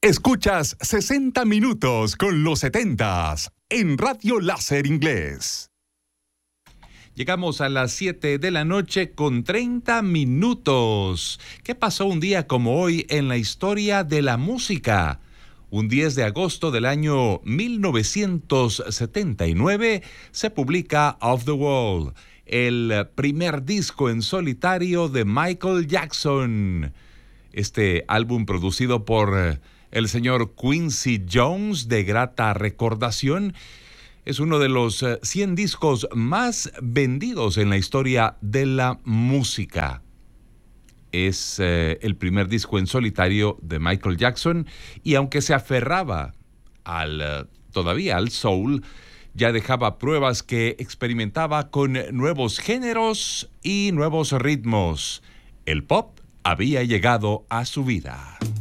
Escuchas 60 minutos con los 70s en Radio Láser Inglés. Llegamos a las 7 de la noche con 30 minutos. ¿Qué pasó un día como hoy en la historia de la música? Un 10 de agosto del año 1979 se publica Off the Wall, el primer disco en solitario de Michael Jackson. Este álbum, producido por el señor Quincy Jones, de grata recordación, es uno de los 100 discos más vendidos en la historia de la música. Es el primer disco en solitario de Michael Jackson, y aunque se aferraba todavía al soul, ya dejaba pruebas que experimentaba con nuevos géneros y nuevos ritmos. El pop había llegado a su vida.